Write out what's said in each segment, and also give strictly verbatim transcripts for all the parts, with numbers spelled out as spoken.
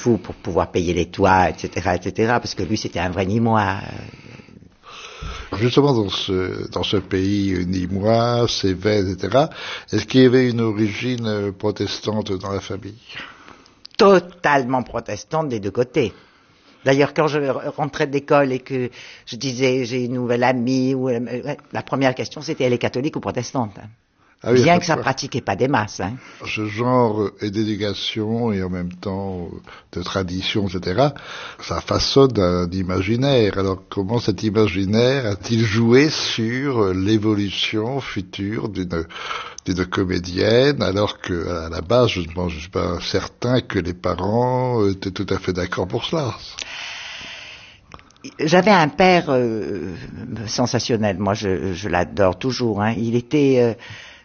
fou pour pouvoir payer les toits, et cetera, et cetera, parce que lui, c'était un vrai Nîmois. Justement, dans ce, dans ce pays nîmois, Cévennes, et cetera, est-ce qu'il y avait une origine protestante dans la famille? Totalement protestante des deux côtés. D'ailleurs, quand je rentrais d'école et que je disais j'ai une nouvelle amie, ou, la première question c'était elle est catholique ou protestante, hein. Ah oui, bien que ça pratiquait pas des masses. Hein. Ce genre d'éducation et en même temps de tradition, et cetera, ça façonne un imaginaire. Alors comment cet imaginaire a-t-il joué sur l'évolution future d'une d'une comédienne, alors que à la base, je ne suis pas certain que les parents étaient tout à fait d'accord pour cela. J'avais un père euh, sensationnel. Moi, je, je l'adore toujours. Hein. Il était euh,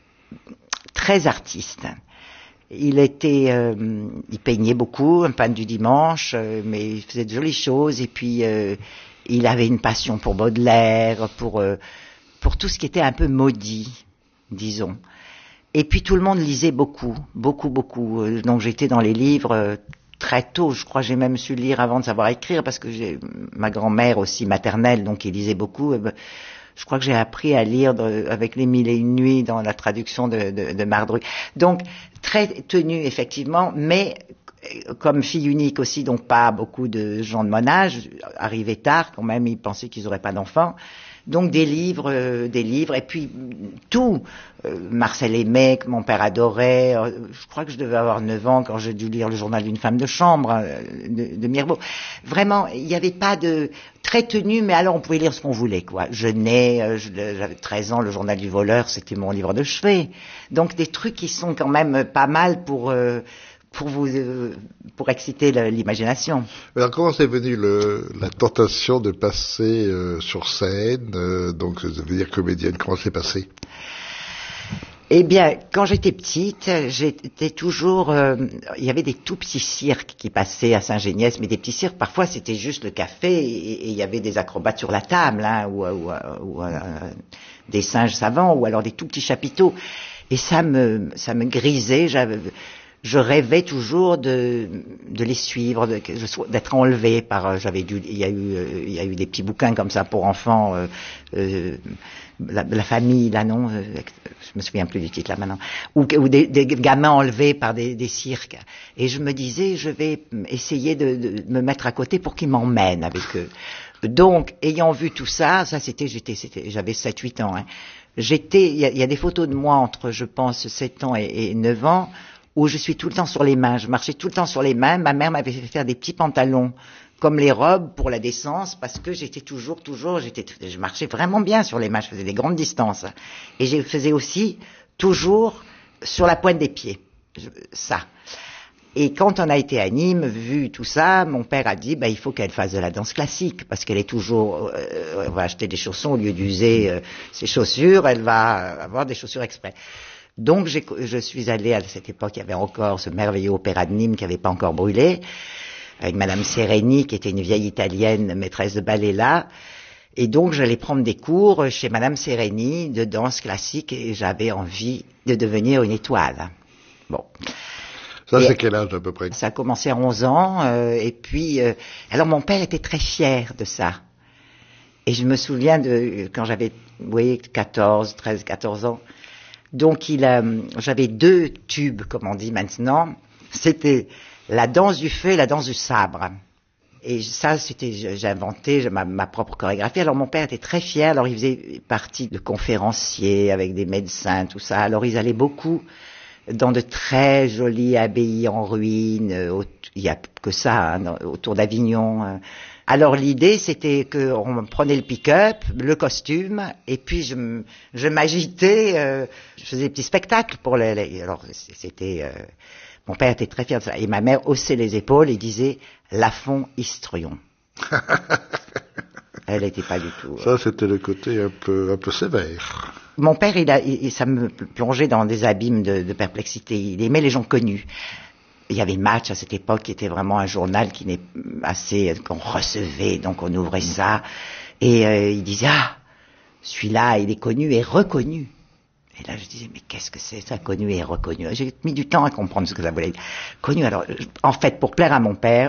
très artiste. Il était, euh, il peignait beaucoup, un peintre du dimanche, euh, mais il faisait de jolies choses. Et puis, euh, il avait une passion pour Baudelaire, pour euh, pour tout ce qui était un peu maudit, disons. Et puis tout le monde lisait beaucoup, beaucoup, beaucoup. Donc j'étais dans les livres euh, très tôt. Je crois que j'ai même su lire avant de savoir écrire, parce que j'ai ma grand-mère aussi maternelle, donc il lisait beaucoup. Je crois que j'ai appris à lire de, avec les Mille et une nuits dans la traduction de, de, de Mardruc. Donc très tenu effectivement, mais comme fille unique aussi, donc pas beaucoup de gens de mon âge, arrivés tard quand même, ils pensaient qu'ils n'auraient pas d'enfants. Donc des livres, euh, des livres, et puis tout. Euh, Marcel Aimé, que mon père adorait. Euh, je crois que je devais avoir neuf ans quand j'ai dû lire le journal d'une femme de chambre euh, de, de Mirbeau. Vraiment, il n'y avait pas de très tenu, mais alors on pouvait lire ce qu'on voulait, quoi. Je nais, euh, j'avais treize ans, le journal du voleur, c'était mon livre de chevet. Donc des trucs qui sont quand même pas mal pour euh, pour vous euh, pour exciter le, l'imagination. Alors comment c'est venu le, la tentation de passer euh, sur scène, euh, donc de devenir comédienne? Comment c'est passé? Eh bien, quand j'étais petite, j'étais toujours... Euh, il y avait des tout petits cirques qui passaient à Saint-Géniès, mais des petits cirques, parfois c'était juste le café, et, et il y avait des acrobates sur la table, hein, ou, ou, ou euh, des singes savants, ou alors des tout petits chapiteaux. Et ça me, ça me grisait, j'avais... Je rêvais toujours de, de les suivre, de, d'être enlevé par. J'avais dû, il y a eu, il y a eu des petits bouquins comme ça pour enfants, euh, euh, la, la famille, là non, euh, je me souviens plus du titre là maintenant, ou, ou des, des gamins enlevés par des, des cirques. Et je me disais, je vais essayer de, de me mettre à côté pour qu'ils m'emmènent avec eux. Donc, ayant vu tout ça, ça c'était, j'étais, c'était, j'avais sept huit ans. Hein, j'étais, il y, y a des photos de moi entre, je pense, sept ans et, et neuf ans. Où je suis tout le temps sur les mains, je marchais tout le temps sur les mains. Ma mère m'avait fait faire des petits pantalons, comme les robes pour la décence, parce que j'étais toujours, toujours, j'étais, je marchais vraiment bien sur les mains, je faisais des grandes distances. Et je faisais aussi toujours sur la pointe des pieds, je, ça. Et quand on a été à Nîmes, vu tout ça, mon père a dit, bah, il faut qu'elle fasse de la danse classique, parce qu'elle est toujours, euh, elle va acheter des chaussons au lieu d'user euh, ses chaussures, elle va avoir des chaussures exprès. Donc j'ai, je suis allée à cette époque, il y avait encore ce merveilleux opéra de Nîmes qui n'avait pas encore brûlé, avec Madame Sereni qui était une vieille italienne maîtresse de ballet là, et donc j'allais prendre des cours chez Madame Sereni de danse classique et j'avais envie de devenir une étoile. Bon. Ça et c'est quel âge à peu près? Ça a commencé à onze ans euh, et puis euh, alors mon père était très fier de ça. Et je me souviens de quand j'avais, vous voyez, quatorze, treize, quatorze ans. Donc il a, j'avais deux tubes, comme on dit maintenant. C'était la danse du feu et la danse du sabre. Et ça, c'était, j'ai inventé ma, ma propre chorégraphie. Alors mon père était très fier. Alors il faisait partie de conférenciers avec des médecins, tout ça. Alors ils allaient beaucoup dans de très jolies abbayes en ruine. Il y a que ça hein, autour d'Avignon. Alors l'idée, c'était qu'on prenait le pick-up, le costume, et puis je, je m'agitais, euh, je faisais des petits spectacles pour les... les alors c'était... Euh, mon père était très fier de ça. Et ma mère haussait les épaules et disait « Lafont histrion ». Elle n'était pas du tout... Ça, c'était le côté un peu, un peu sévère. Mon père, il a, il, ça me plongeait dans des abîmes de, de perplexité. Il aimait les gens connus. Il y avait Match à cette époque qui était vraiment un journal qui n'est assez qu'on recevait, donc on ouvrait ça et euh, il disait ah celui-là il est connu et reconnu. Et là je disais mais qu'est-ce que c'est ça, connu et reconnu? J'ai mis du temps à comprendre ce que ça voulait dire. Connu, alors en fait pour plaire à mon père